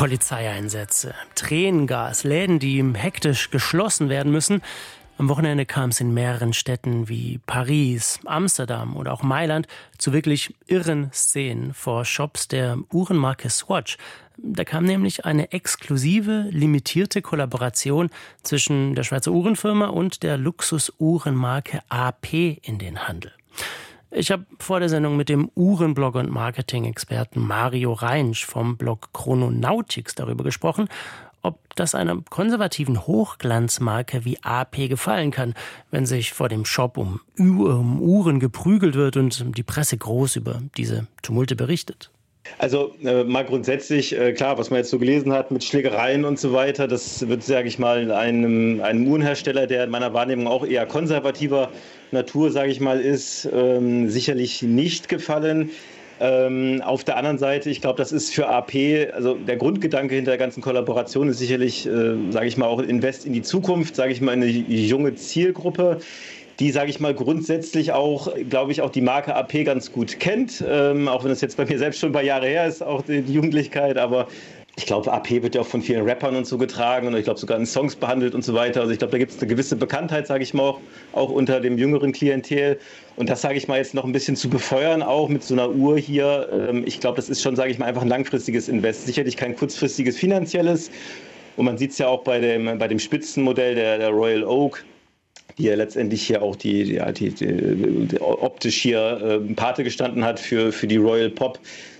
Polizeieinsätze, Tränengas, Läden, die hektisch geschlossen werden müssen. Am Wochenende kam es in mehreren Städten wie Paris, Amsterdam oder auch Mailand zu wirklich irren Szenen vor Shops der Uhrenmarke Swatch. Da kam nämlich eine exklusive, limitierte Kollaboration zwischen der Schweizer Uhrenfirma und der Luxusuhrenmarke AP in den Handel. Ich habe vor der Sendung mit dem Uhrenblogger und Marketing-Experten Mario Reinsch vom Blog Chrononautics darüber gesprochen, ob das einer konservativen Hochglanzmarke wie AP gefallen kann, wenn sich vor dem Shop um Uhren geprügelt wird und die Presse groß über diese Tumulte berichtet. Also mal grundsätzlich, klar, was man jetzt so gelesen hat mit Schlägereien und so weiter, das wird, sage ich mal, einem Uhrenhersteller, der in meiner Wahrnehmung auch eher konservativer Natur, sage ich mal, ist, sicherlich nicht gefallen. Auf der anderen Seite, ich glaube, das ist für AP, also der Grundgedanke hinter der ganzen Kollaboration ist sicherlich, sage ich mal, auch Invest in die Zukunft, sage ich mal, eine junge Zielgruppe, die, sage ich mal, grundsätzlich auch, glaube ich, auch die Marke AP ganz gut kennt, auch wenn das jetzt bei mir selbst schon ein paar Jahre her ist, auch die Jugendlichkeit, aber ich glaube, AP wird ja auch von vielen Rappern und so getragen und ich glaube sogar in Songs behandelt und so weiter. Also ich glaube, da gibt es eine gewisse Bekanntheit, sage ich mal, auch unter dem jüngeren Klientel. Und das, sage ich mal, jetzt noch ein bisschen zu befeuern, auch mit so einer Uhr hier. Ich glaube, das ist schon, sage ich mal, einfach ein langfristiges Invest. Sicherlich kein kurzfristiges finanzielles. Und man sieht es ja auch bei dem Spitzenmodell der Royal Oak, die ja letztendlich hier auch die optisch hier Pate gestanden hat für die Royal Pop.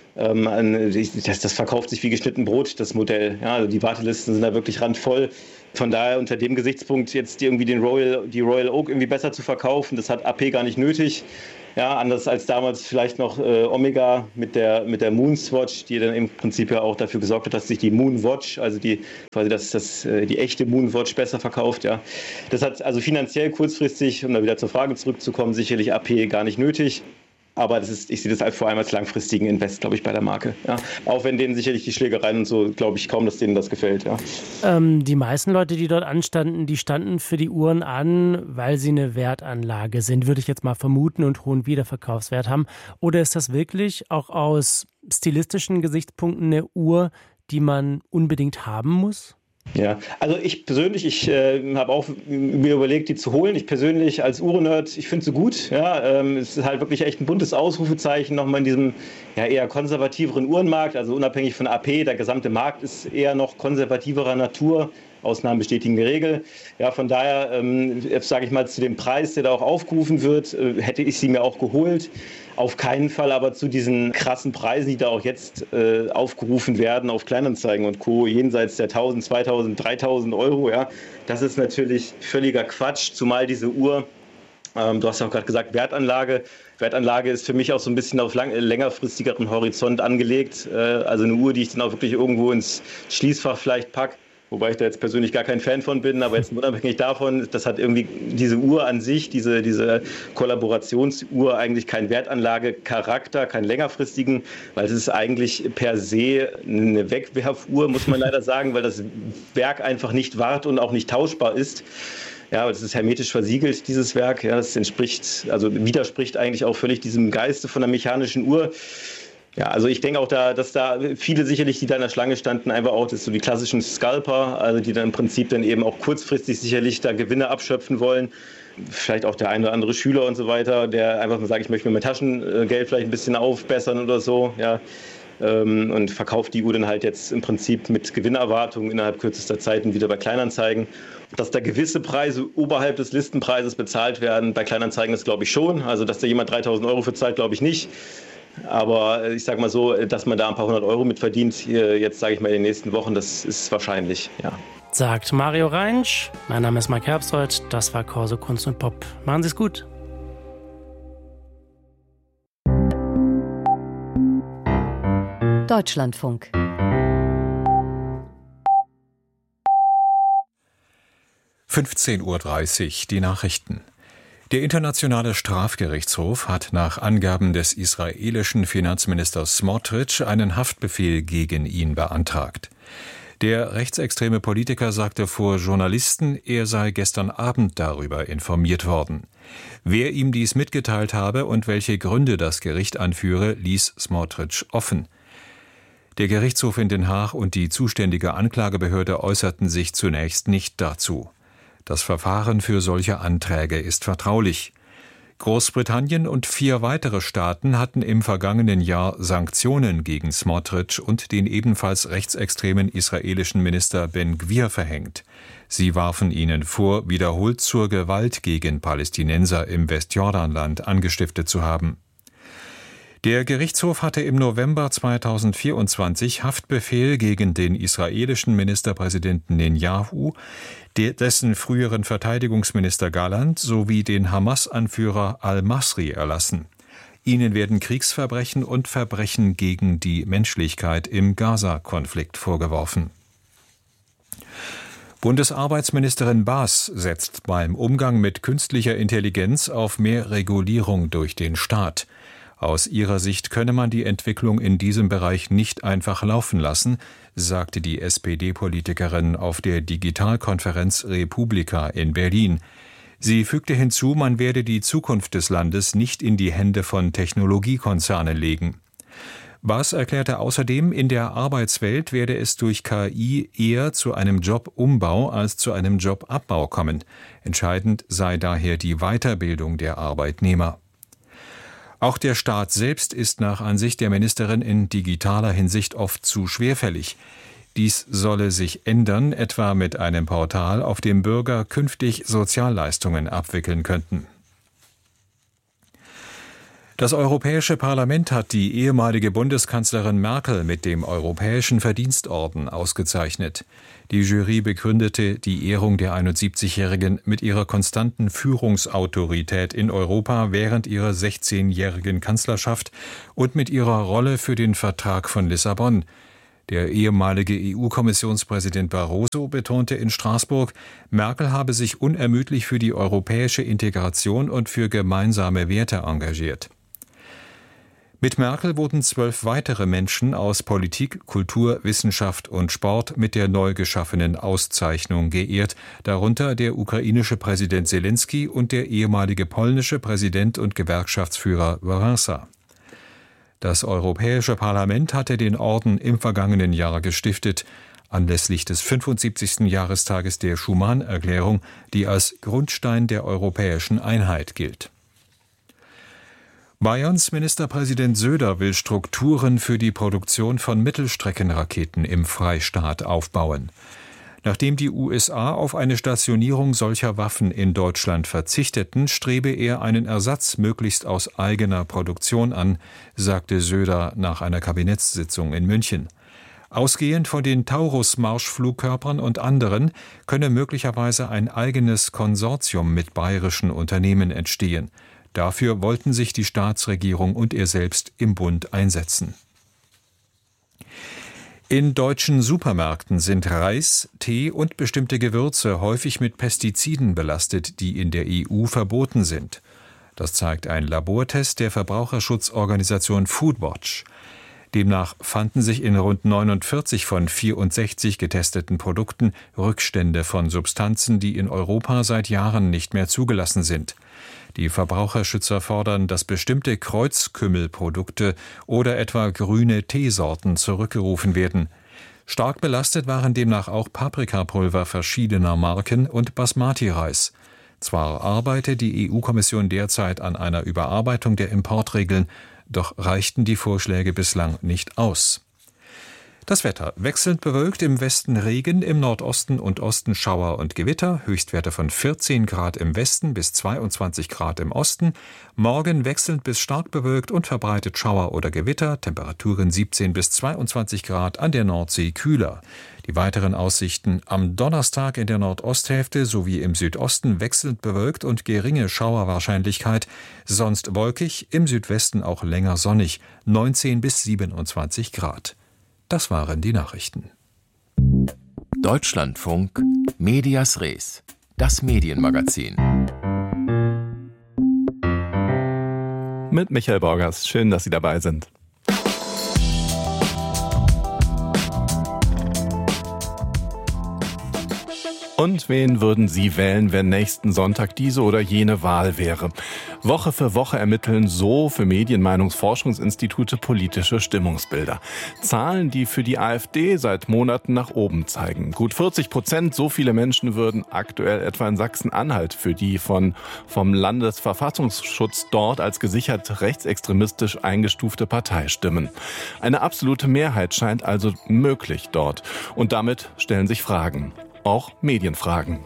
Das verkauft sich wie geschnitten Brot, das Modell. Ja, also die Wartelisten sind da wirklich randvoll. Von daher unter dem Gesichtspunkt jetzt irgendwie die Royal Oak irgendwie besser zu verkaufen, das hat AP gar nicht nötig. Ja, anders als damals vielleicht noch Omega mit der Moonswatch, die dann im Prinzip ja auch dafür gesorgt hat, dass sich die Moonwatch, also die echte Moonwatch besser verkauft. Ja, das hat also finanziell kurzfristig, um da wieder zur Frage zurückzukommen, sicherlich AP gar nicht nötig. Aber ich sehe das halt vor allem als langfristigen Invest, glaube ich, bei der Marke. Ja. Auch wenn denen sicherlich die Schlägereien und so, glaube ich, kaum, dass denen das gefällt. Ja. Die meisten Leute, die dort anstanden, die standen für die Uhren an, weil sie eine Wertanlage sind, würde ich jetzt mal vermuten, und hohen Wiederverkaufswert haben. Oder ist das wirklich auch aus stilistischen Gesichtspunkten eine Uhr, die man unbedingt haben muss? Ja, also ich persönlich, habe auch mir überlegt, die zu holen. Ich persönlich als Uhrennerd, ich finde sie gut. Ja, es ist halt wirklich echt ein buntes Ausrufezeichen nochmal in diesem eher konservativeren Uhrenmarkt. Also unabhängig von AP, der gesamte Markt ist eher noch konservativerer Natur. Ausnahmen bestätigen die Regel. Ja, von daher, sage ich mal, zu dem Preis, der da auch aufgerufen wird, hätte ich sie mir auch geholt. Auf keinen Fall aber zu diesen krassen Preisen, die da auch jetzt aufgerufen werden auf Kleinanzeigen und Co. jenseits der 1.000, 2.000, 3.000 Euro. Ja, das ist natürlich völliger Quatsch, zumal diese Uhr, du hast ja auch gerade gesagt, Wertanlage. Wertanlage ist für mich auch so ein bisschen auf längerfristigeren Horizont angelegt. Also eine Uhr, die ich dann auch wirklich irgendwo ins Schließfach vielleicht packe. Wobei ich da jetzt persönlich gar kein Fan von bin, aber jetzt unabhängig davon, das hat irgendwie diese Uhr an sich, diese Kollaborationsuhr eigentlich keinen Wertanlagecharakter, keinen längerfristigen, weil es ist eigentlich per se eine Wegwerfuhr, muss man leider sagen, weil das Werk einfach nicht wart- und auch nicht tauschbar ist. Ja, aber das ist hermetisch versiegelt, dieses Werk. Ja, das widerspricht eigentlich auch völlig diesem Geiste von der mechanischen Uhr. Ja, also ich denke auch dass da viele sicherlich, die da in der Schlange standen, einfach auch das so die klassischen Scalper, also die dann im Prinzip dann eben auch kurzfristig sicherlich da Gewinne abschöpfen wollen. Vielleicht auch der eine oder andere Schüler und so weiter, der einfach mal sagt, ich möchte mir mein Taschengeld vielleicht ein bisschen aufbessern oder so, ja. Und verkauft die Uhr dann halt jetzt im Prinzip mit Gewinnerwartung innerhalb kürzester Zeit wieder bei Kleinanzeigen. Dass da gewisse Preise oberhalb des Listenpreises bezahlt werden, bei Kleinanzeigen das glaube ich schon. Also dass da jemand 3.000 Euro für zahlt, glaube ich nicht. Aber ich sage mal so, dass man da ein paar hundert Euro mit verdient, jetzt sage ich mal in den nächsten Wochen, das ist wahrscheinlich, ja. Sagt Mario Reinsch. Mein Name ist Marc Herbstreuth. Das war Corso Kunst und Pop. Machen Sie es gut. Deutschlandfunk. (15:30 Uhr) die Nachrichten. Der Internationale Strafgerichtshof hat nach Angaben des israelischen Finanzministers Smotrich einen Haftbefehl gegen ihn beantragt. Der rechtsextreme Politiker sagte vor Journalisten, er sei gestern Abend darüber informiert worden. Wer ihm dies mitgeteilt habe und welche Gründe das Gericht anführe, ließ Smotrich offen. Der Gerichtshof in Den Haag und die zuständige Anklagebehörde äußerten sich zunächst nicht dazu. Das Verfahren für solche Anträge ist vertraulich. Großbritannien und 4 weitere Staaten hatten im vergangenen Jahr Sanktionen gegen Smotrich und den ebenfalls rechtsextremen israelischen Minister Ben-Gvir verhängt. Sie warfen ihnen vor, wiederholt zur Gewalt gegen Palästinenser im Westjordanland angestiftet zu haben. Der Gerichtshof hatte im November 2024 Haftbefehl gegen den israelischen Ministerpräsidenten Netanyahu, dessen früheren Verteidigungsminister Gallant sowie den Hamas-Anführer al-Masri erlassen. Ihnen werden Kriegsverbrechen und Verbrechen gegen die Menschlichkeit im Gaza-Konflikt vorgeworfen. Bundesarbeitsministerin Baas setzt beim Umgang mit künstlicher Intelligenz auf mehr Regulierung durch den Staat. Aus ihrer Sicht könne man die Entwicklung in diesem Bereich nicht einfach laufen lassen, sagte die SPD-Politikerin auf der Digitalkonferenz Republika in Berlin. Sie fügte hinzu, man werde die Zukunft des Landes nicht in die Hände von Technologiekonzernen legen. Baas erklärte außerdem, in der Arbeitswelt werde es durch KI eher zu einem Jobumbau als zu einem Jobabbau kommen. Entscheidend sei daher die Weiterbildung der Arbeitnehmer. Auch der Staat selbst ist nach Ansicht der Ministerin in digitaler Hinsicht oft zu schwerfällig. Dies solle sich ändern, etwa mit einem Portal, auf dem Bürger künftig Sozialleistungen abwickeln könnten. Das Europäische Parlament hat die ehemalige Bundeskanzlerin Merkel mit dem Europäischen Verdienstorden ausgezeichnet. Die Jury begründete die Ehrung der 71-Jährigen mit ihrer konstanten Führungsautorität in Europa während ihrer 16-jährigen Kanzlerschaft und mit ihrer Rolle für den Vertrag von Lissabon. Der ehemalige EU-Kommissionspräsident Barroso betonte in Straßburg, Merkel habe sich unermüdlich für die europäische Integration und für gemeinsame Werte engagiert. Mit Merkel wurden 12 weitere Menschen aus Politik, Kultur, Wissenschaft und Sport mit der neu geschaffenen Auszeichnung geehrt, darunter der ukrainische Präsident Zelensky und der ehemalige polnische Präsident und Gewerkschaftsführer Wałęsa. Das Europäische Parlament hatte den Orden im vergangenen Jahr gestiftet, anlässlich des 75. Jahrestages der Schuman-Erklärung, die als Grundstein der europäischen Einheit gilt. Bayerns Ministerpräsident Söder will Strukturen für die Produktion von Mittelstreckenraketen im Freistaat aufbauen. Nachdem die USA auf eine Stationierung solcher Waffen in Deutschland verzichteten, strebe er einen Ersatz möglichst aus eigener Produktion an, sagte Söder nach einer Kabinettssitzung in München. Ausgehend von den Taurus-Marschflugkörpern und anderen könne möglicherweise ein eigenes Konsortium mit bayerischen Unternehmen entstehen. Dafür wollten sich die Staatsregierung und er selbst im Bund einsetzen. In deutschen Supermärkten sind Reis, Tee und bestimmte Gewürze häufig mit Pestiziden belastet, die in der EU verboten sind. Das zeigt ein Labortest der Verbraucherschutzorganisation Foodwatch. Demnach fanden sich in rund 49 von 64 getesteten Produkten Rückstände von Substanzen, die in Europa seit Jahren nicht mehr zugelassen sind. Die Verbraucherschützer fordern, dass bestimmte Kreuzkümmelprodukte oder etwa grüne Teesorten zurückgerufen werden. Stark belastet waren demnach auch Paprikapulver verschiedener Marken und Basmati-Reis. Zwar arbeite die EU-Kommission derzeit an einer Überarbeitung der Importregeln, doch reichten die Vorschläge bislang nicht aus. Das Wetter: wechselnd bewölkt, im Westen Regen, im Nordosten und Osten Schauer und Gewitter, Höchstwerte von 14 Grad im Westen bis 22 Grad im Osten, morgen wechselnd bis stark bewölkt und verbreitet Schauer oder Gewitter, Temperaturen 17 bis 22 Grad, an der Nordsee kühler. Die weiteren Aussichten: am Donnerstag in der Nordosthälfte sowie im Südosten wechselnd bewölkt und geringe Schauerwahrscheinlichkeit, sonst wolkig, im Südwesten auch länger sonnig, 19 bis 27 Grad. Das waren die Nachrichten. Deutschlandfunk Medias Res, das Medienmagazin. Mit Michael Borgers. Schön, dass Sie dabei sind. Und wen würden Sie wählen, wenn nächsten Sonntag diese oder jene Wahl wäre? Woche für Woche ermitteln so für Medienmeinungsforschungsinstitute politische Stimmungsbilder. Zahlen, die für die AfD seit Monaten nach oben zeigen. Gut 40%, so viele Menschen würden aktuell etwa in Sachsen-Anhalt für die vom Landesverfassungsschutz dort als gesichert rechtsextremistisch eingestufte Partei stimmen. Eine absolute Mehrheit scheint also möglich dort. Und damit stellen sich Fragen. Auch Medienfragen.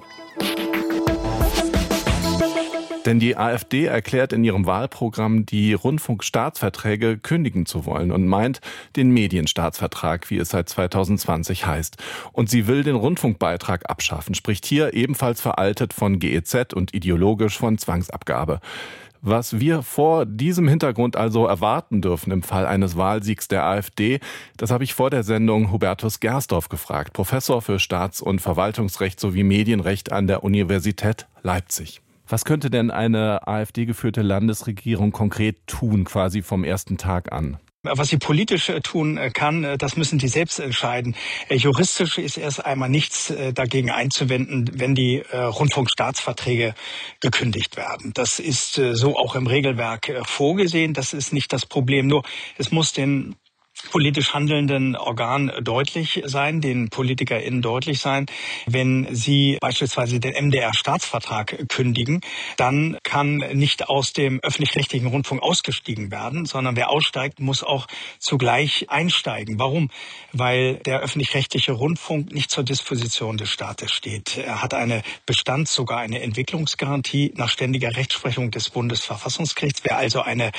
Denn die AfD erklärt in ihrem Wahlprogramm, die Rundfunkstaatsverträge kündigen zu wollen und meint den Medienstaatsvertrag, wie es seit 2020 heißt. Und sie will den Rundfunkbeitrag abschaffen, spricht hier ebenfalls veraltet von GEZ und ideologisch von Zwangsabgabe. Was wir vor diesem Hintergrund also erwarten dürfen im Fall eines Wahlsiegs der AfD, das habe ich vor der Sendung Hubertus Gersdorf gefragt, Professor für Staats- und Verwaltungsrecht sowie Medienrecht an der Universität Leipzig. Was könnte denn eine AfD-geführte Landesregierung konkret tun, quasi vom ersten Tag an? Was sie politisch tun kann, das müssen die selbst entscheiden. Juristisch ist erst einmal nichts dagegen einzuwenden, wenn die Rundfunkstaatsverträge gekündigt werden. Das ist so auch im Regelwerk vorgesehen. Das ist nicht das Problem. Nur es muss den politisch handelnden Organ deutlich sein, den PolitikerInnen deutlich sein. Wenn sie beispielsweise den MDR-Staatsvertrag kündigen, dann kann nicht aus dem öffentlich-rechtlichen Rundfunk ausgestiegen werden, sondern wer aussteigt, muss auch zugleich einsteigen. Warum? Weil der öffentlich-rechtliche Rundfunk nicht zur Disposition des Staates steht. Er hat eine sogar eine Entwicklungsgarantie nach ständiger Rechtsprechung des Bundesverfassungsgerichts. Wer also einen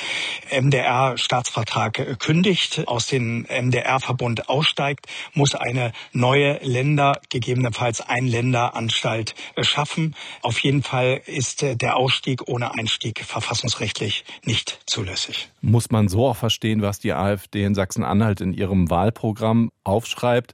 MDR-Staatsvertrag kündigt, aus dem MDR-Verbund aussteigt, muss eine neue gegebenenfalls Einländeranstalt schaffen. Auf jeden Fall ist der Ausstieg ohne Einstieg verfassungsrechtlich nicht zulässig. Muss man so auch verstehen, was die AfD in Sachsen-Anhalt in ihrem Wahlprogramm aufschreibt?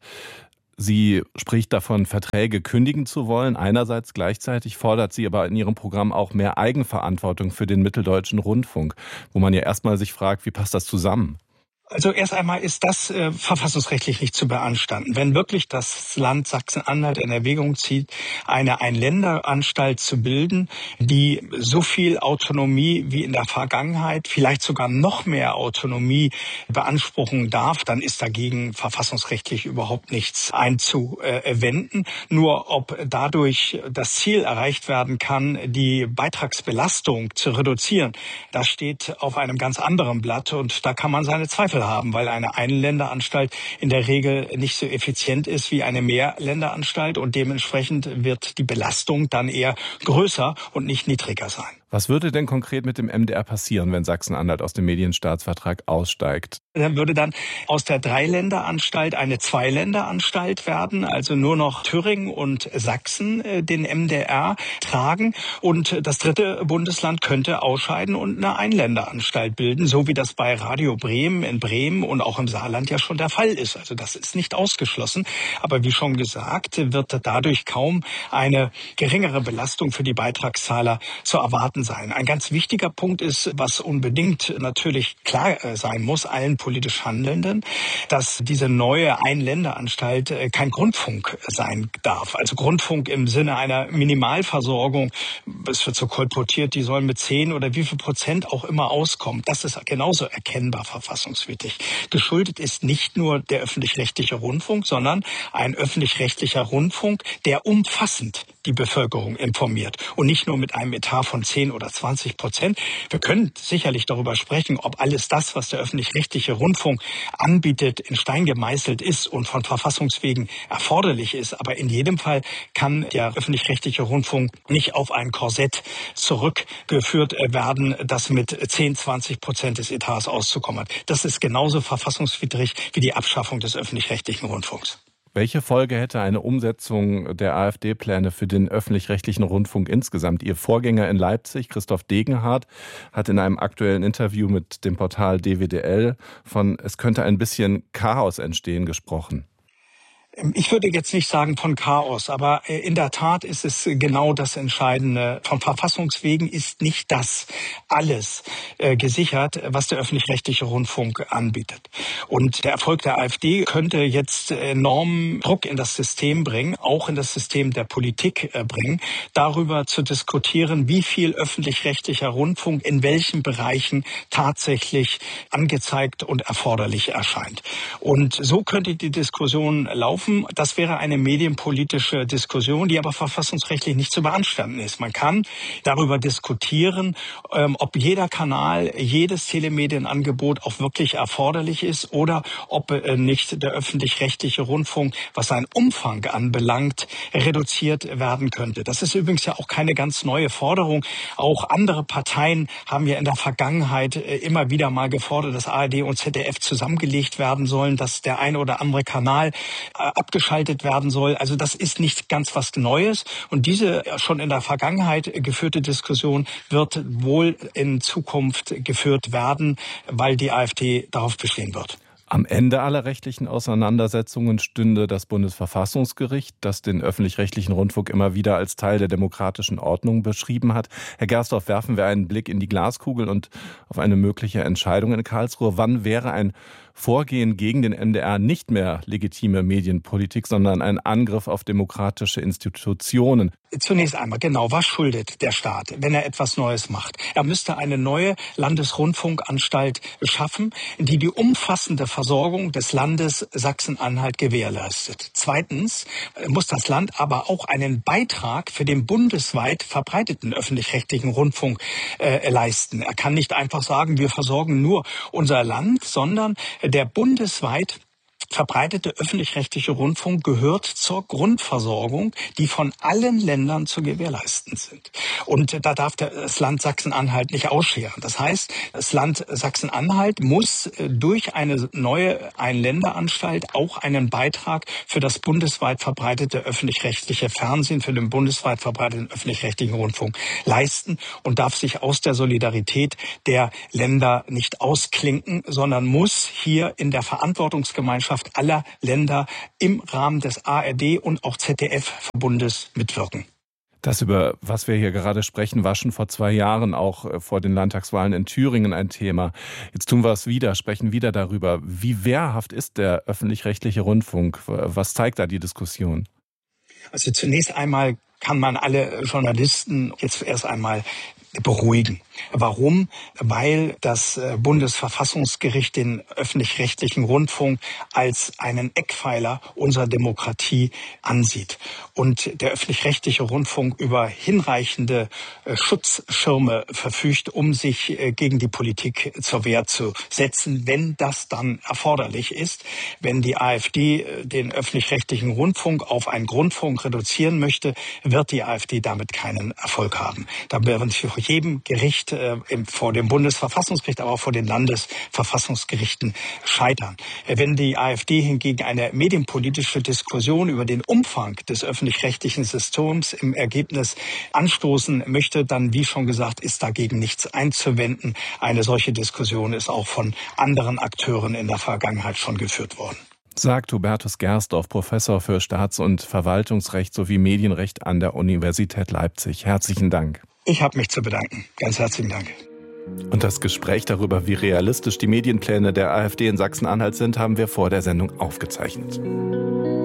Sie spricht davon, Verträge kündigen zu wollen. Einerseits gleichzeitig fordert sie aber in ihrem Programm auch mehr Eigenverantwortung für den mitteldeutschen Rundfunk, wo man ja erstmal sich fragt, wie passt das zusammen? Also erst einmal ist das verfassungsrechtlich nicht zu beanstanden. Wenn wirklich das Land Sachsen-Anhalt in Erwägung zieht, eine Einländeranstalt zu bilden, die so viel Autonomie wie in der Vergangenheit, vielleicht sogar noch mehr Autonomie beanspruchen darf, dann ist dagegen verfassungsrechtlich überhaupt nichts einzuwenden. Nur ob dadurch das Ziel erreicht werden kann, die Beitragsbelastung zu reduzieren, das steht auf einem ganz anderen Blatt und da kann man seine Zweifel haben, weil eine Einländeranstalt in der Regel nicht so effizient ist wie eine Mehrländeranstalt und dementsprechend wird die Belastung dann eher größer und nicht niedriger sein. Was würde denn konkret mit dem MDR passieren, wenn Sachsen-Anhalt aus dem Medienstaatsvertrag aussteigt? Dann würde dann aus der Dreiländeranstalt eine Zweiländeranstalt werden, also nur noch Thüringen und Sachsen den MDR tragen und das dritte Bundesland könnte ausscheiden und eine Einländeranstalt bilden, so wie das bei Radio Bremen in Bremen und auch im Saarland ja schon der Fall ist. Also das ist nicht ausgeschlossen, aber wie schon gesagt, wird dadurch kaum eine geringere Belastung für die Beitragszahler zu erwarten sein. Ein ganz wichtiger Punkt ist, was unbedingt natürlich klar sein muss, allen politisch Handelnden, dass diese neue Einländeranstalt kein Grundfunk sein darf. Also Grundfunk im Sinne einer Minimalversorgung, es wird so kolportiert, die sollen mit 10 oder wie viel Prozent auch immer auskommen. Das ist genauso erkennbar verfassungswidrig. Geschuldet ist nicht nur der öffentlich-rechtliche Rundfunk, sondern ein öffentlich-rechtlicher Rundfunk, der umfassend die Bevölkerung informiert und nicht nur mit einem Etat von 10 oder 20%. Wir können sicherlich darüber sprechen, ob alles das, was der öffentlich-rechtliche Rundfunk anbietet, in Stein gemeißelt ist und von Verfassungswegen erforderlich ist. Aber in jedem Fall kann der öffentlich-rechtliche Rundfunk nicht auf ein Korsett zurückgeführt werden, das mit 10-20% des Etats auszukommen hat. Das ist genauso verfassungswidrig wie die Abschaffung des öffentlich-rechtlichen Rundfunks. Welche Folge hätte eine Umsetzung der AfD-Pläne für den öffentlich-rechtlichen Rundfunk insgesamt? Ihr Vorgänger in Leipzig, Christoph Degenhardt, hat in einem aktuellen Interview mit dem Portal DWDL von "Es könnte ein bisschen Chaos entstehen" gesprochen. Ich würde jetzt nicht sagen von Chaos, aber in der Tat ist es genau das Entscheidende. Von Verfassungswegen ist nicht das alles gesichert, was der öffentlich-rechtliche Rundfunk anbietet. Und der Erfolg der AfD könnte jetzt enormen Druck in das System bringen, auch in das System der Politik bringen, darüber zu diskutieren, wie viel öffentlich-rechtlicher Rundfunk in welchen Bereichen tatsächlich angezeigt und erforderlich erscheint. Und so könnte die Diskussion laufen. Das wäre eine medienpolitische Diskussion, die aber verfassungsrechtlich nicht zu beanstanden ist. Man kann darüber diskutieren, ob jeder Kanal, jedes Telemedienangebot auch wirklich erforderlich ist oder ob nicht der öffentlich-rechtliche Rundfunk, was seinen Umfang anbelangt, reduziert werden könnte. Das ist übrigens ja auch keine ganz neue Forderung. Auch andere Parteien haben ja in der Vergangenheit immer wieder mal gefordert, dass ARD und ZDF zusammengelegt werden sollen, dass der eine oder andere Kanal abgeschaltet werden soll. Also das ist nicht ganz was Neues. Und diese schon in der Vergangenheit geführte Diskussion wird wohl in Zukunft geführt werden, weil die AfD darauf bestehen wird. Am Ende aller rechtlichen Auseinandersetzungen stünde das Bundesverfassungsgericht, das den öffentlich-rechtlichen Rundfunk immer wieder als Teil der demokratischen Ordnung beschrieben hat. Herr Gersdorf, werfen wir einen Blick in die Glaskugel und auf eine mögliche Entscheidung in Karlsruhe. Wann wäre ein Vorgehen gegen den NDR nicht mehr legitime Medienpolitik, sondern ein Angriff auf demokratische Institutionen? Zunächst einmal, genau, was schuldet der Staat, wenn er etwas Neues macht? Er müsste eine neue Landesrundfunkanstalt schaffen, die umfassende Versorgung des Landes Sachsen-Anhalt gewährleistet. Zweitens muss das Land aber auch einen Beitrag für den bundesweit verbreiteten öffentlich-rechtlichen Rundfunk leisten. Er kann nicht einfach sagen, wir versorgen nur unser Land, sondern der bundesweit verbreitete öffentlich-rechtliche Rundfunk gehört zur Grundversorgung, die von allen Ländern zu gewährleisten sind. Und da darf das Land Sachsen-Anhalt nicht ausscheren. Das heißt, das Land Sachsen-Anhalt muss durch eine neue Einländeranstalt auch einen Beitrag für das bundesweit verbreitete öffentlich-rechtliche Fernsehen, für den bundesweit verbreiteten öffentlich-rechtlichen Rundfunk leisten und darf sich aus der Solidarität der Länder nicht ausklinken, sondern muss hier in der Verantwortungsgemeinschaft aller Länder im Rahmen des ARD und auch ZDF-Verbundes mitwirken. Das, über was wir hier gerade sprechen, war schon vor 2 Jahren auch vor den Landtagswahlen in Thüringen ein Thema. Jetzt tun wir es wieder, sprechen wieder darüber. Wie wehrhaft ist der öffentlich-rechtliche Rundfunk? Was zeigt da die Diskussion? Also zunächst einmal kann man alle Journalisten jetzt erst einmal beruhigen. Warum? Weil das Bundesverfassungsgericht den öffentlich-rechtlichen Rundfunk als einen Eckpfeiler unserer Demokratie ansieht. Und der öffentlich-rechtliche Rundfunk über hinreichende Schutzschirme verfügt, um sich gegen die Politik zur Wehr zu setzen, wenn das dann erforderlich ist. Wenn die AfD den öffentlich-rechtlichen Rundfunk auf einen Grundfunk reduzieren möchte, wird die AfD damit keinen Erfolg haben. Da werden sie vor jedem Gericht, vor dem Bundesverfassungsgericht, aber auch vor den Landesverfassungsgerichten scheitern. Wenn die AfD hingegen eine medienpolitische Diskussion über den Umfang des öffentlich-rechtlichen Systems im Ergebnis anstoßen möchte, dann, wie schon gesagt, ist dagegen nichts einzuwenden. Eine solche Diskussion ist auch von anderen Akteuren in der Vergangenheit schon geführt worden. Sagt Hubertus Gersdorf, Professor für Staats- und Verwaltungsrecht sowie Medienrecht an der Universität Leipzig. Herzlichen Dank. Ich habe mich zu bedanken. Ganz herzlichen Dank. Und das Gespräch darüber, wie realistisch die Medienpläne der AfD in Sachsen-Anhalt sind, haben wir vor der Sendung aufgezeichnet.